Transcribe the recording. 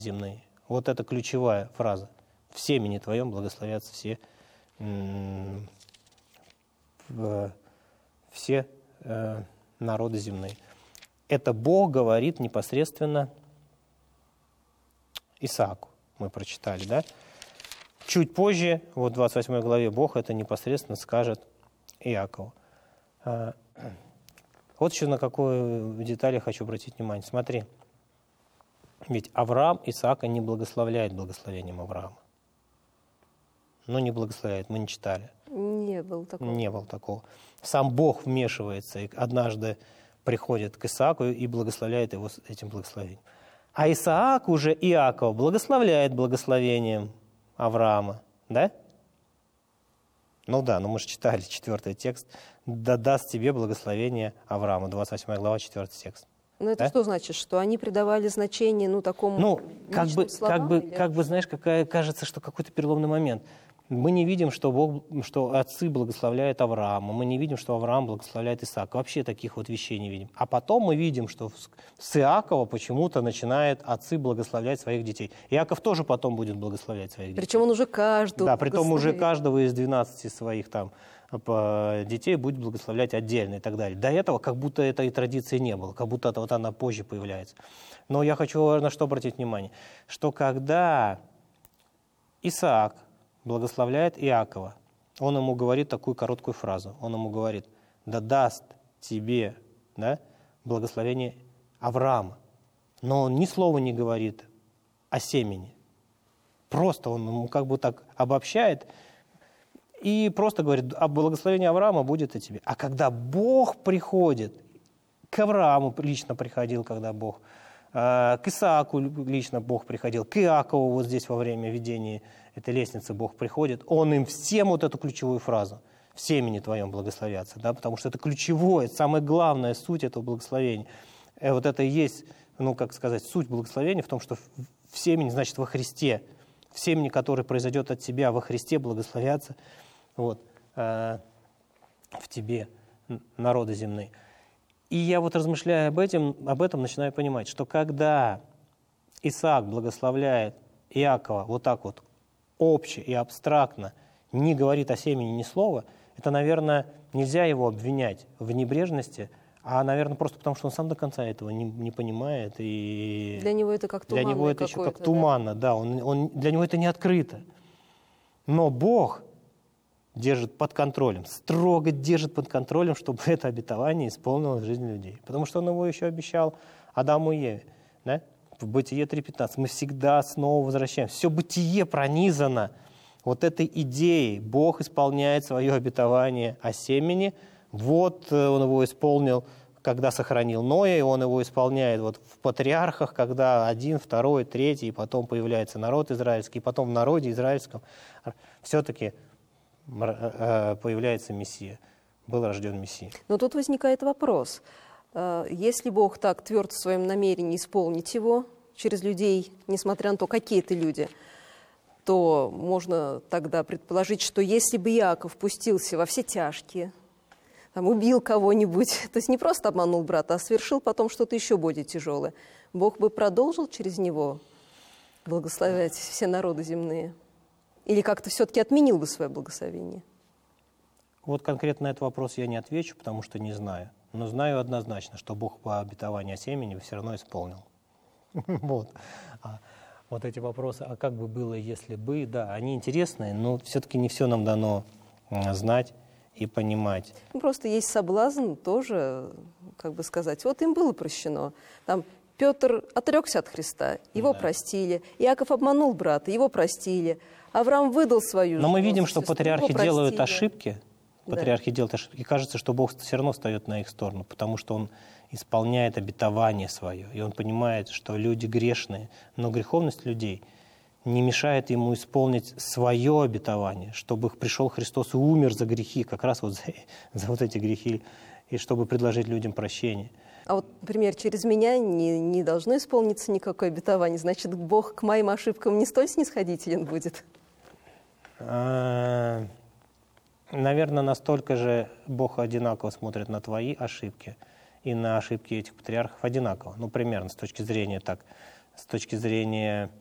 земные. Вот это ключевая фраза. В семени твоем благословятся все народы земные. Это Бог говорит непосредственно Исааку. Мы прочитали, да? Чуть позже, вот в 28 главе, Бог это непосредственно скажет Иакову. Вот еще на какую деталь я хочу обратить внимание. Смотри, ведь Авраам Исаака не благословляет благословением Авраама. Но не благословляет, мы не читали. Не было такого. Не было такого. Сам Бог вмешивается и однажды приходит к Исааку и благословляет его этим благословением. А Исаак уже Иакова благословляет благословением Авраама. Да? Ну да, но мы же читали 4 текст. «Да даст тебе благословение Авраама». 28 глава, 4 текст. Но это что значит? Что они придавали значение такому личным словам? Как бы, знаешь, кажется, что какой-то переломный момент. Мы не видим, что отцы благословляют Авраама, мы не видим, что Авраам благословляет Исаака. Вообще таких вот вещей не видим. А потом мы видим, что с Иакова почему-то начинают отцы благословлять своих детей. Иаков тоже потом будет благословлять своих детей. Причем он уже каждого Да, притом уже каждого из 12 своих детей будет благословлять отдельно и так далее. До этого как будто этой традиции не было, как будто вот она позже появляется. Но я хочу на что обратить внимание, что когда Исаак благословляет Иакова, он ему говорит такую короткую фразу. Он ему говорит: «Да даст тебе благословение Авраама». Но он ни слова не говорит о семени. Просто он ему как бы так обобщает и просто говорит: «А благословение Авраама будет и тебе». А когда Бог приходит, к Аврааму лично приходил, когда Бог, к Исааку лично Бог приходил, к Иакову вот здесь во время видения этой лестницы Бог приходит, Он им всем вот эту ключевую фразу: «В семени твоем благословятся», да, потому что это ключевое, самая главная суть этого благословения. Вот это и есть, суть благословения в том, что в семени, значит, во Христе, в семени, который произойдет от тебя во Христе, благословятся в тебе народы земные. И я вот, размышляя об этом начинаю понимать, что когда Исаак благословляет Иакова вот так вот обще и абстрактно, не говорит о семени ни слова, это, наверное, нельзя его обвинять в небрежности, а, наверное, просто потому, что он сам до конца этого не понимает. И для него это как туманно. Для него это еще как туманно, да, для него это не открыто. Но Бог держит под контролем, строго держит под контролем, чтобы это обетование исполнилось в жизни людей. Потому что Он его еще обещал Адаму и Еве. Да? В Бытие 3.15 мы всегда снова возвращаемся. Все бытие пронизано вот этой идеей. Бог исполняет свое обетование о семени. Вот Он его исполнил, когда сохранил Ноя, и Он его исполняет вот в патриархах, когда 1, 2, 3, и потом появляется народ израильский, и потом в народе израильском все-таки появляется Мессия, был рожден Мессия. Но тут возникает вопрос. Если Бог так тверд в своем намерении исполнить его через людей, несмотря на то, какие это люди, то можно тогда предположить, что если бы Иаков пустился во все тяжкие, убил кого-нибудь, то есть не просто обманул брата, а совершил потом что-то еще более тяжелое, Бог бы продолжил через него благословлять все народы земные? Или как-то все-таки отменил бы свое благословение? Вот конкретно на этот вопрос я не отвечу, потому что не знаю. Но знаю однозначно, что Бог по обетованию о семени все равно исполнил. Вот эти вопросы, а как бы было, если бы, да, они интересные, но все-таки не все нам дано знать и понимать. Просто есть соблазн тоже, как бы сказать, вот им было прощено. Там Петр отрекся от Христа, его простили. Иаков обманул брата, его простили. Авраам выдал свою жену. Но мы видим, что патриархи делают ошибки. Патриархи делают ошибки. И кажется, что Бог все равно встает на их сторону, потому что Он исполняет обетование свое. И Он понимает, что люди грешные. Но греховность людей не мешает Ему исполнить свое обетование, чтобы пришел Христос и умер за грехи, как раз вот за вот эти грехи, и чтобы предложить людям прощение. А вот, например, через меня не должно исполниться никакое обетование. Значит, Бог к моим ошибкам не столь снисходителен будет? Наверное, настолько же Бог одинаково смотрит на твои ошибки и на ошибки этих патриархов одинаково. Примерно с точки зрения с точки зрения